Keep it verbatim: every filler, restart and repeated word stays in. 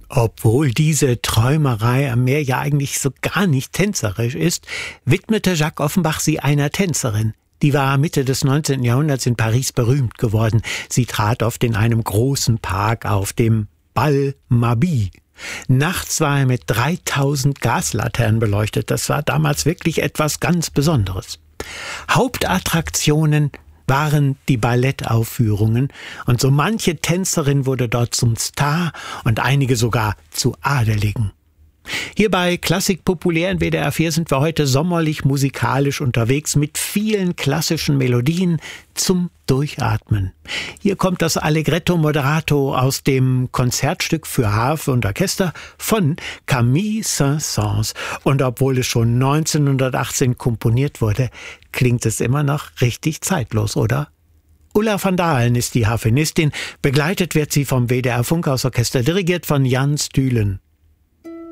Obwohl diese Träumerei am Meer ja eigentlich so gar nicht tänzerisch ist, widmete Jacques Offenbach sie einer Tänzerin. Die war Mitte des neunzehnten Jahrhunderts in Paris berühmt geworden. Sie trat oft in einem großen Park auf, dem Bal Mabille. Nachts war er mit dreitausend Gaslaternen beleuchtet. Das war damals wirklich etwas ganz Besonderes. Hauptattraktionen waren die Ballettaufführungen und so manche Tänzerin wurde dort zum Star und einige sogar zu Adeligen. Hier bei Klassik populär in W D R vier sind wir heute sommerlich musikalisch unterwegs mit vielen klassischen Melodien zum Durchatmen. Hier kommt das Allegretto Moderato aus dem Konzertstück für Harfe und Orchester von Camille Saint-Saëns. Und obwohl es schon neunzehnhundertachtzehn komponiert wurde, klingt es immer noch richtig zeitlos, oder? Ulla van Dalen ist die Harfenistin, begleitet wird sie vom W D R Funkhausorchester, dirigiert von Jan Stülen.